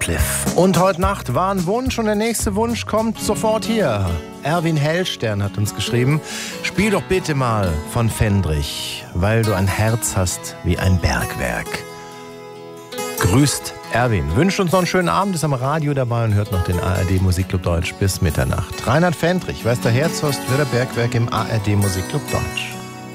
Radcliffe. Und heute Nacht war ein Wunsch und der nächste Wunsch kommt sofort hier. Erwin Hellstern hat uns geschrieben, spiel doch bitte mal von Fendrich, weil du ein Herz hast wie ein Bergwerk. Grüßt Erwin. Wünscht uns noch einen schönen Abend, ist am Radio dabei und hört noch den ARD Musikclub Deutsch bis Mitternacht. Reinhard Fendrich, weißt du, Herz hast wie der Bergwerk im ARD Musikclub Deutsch.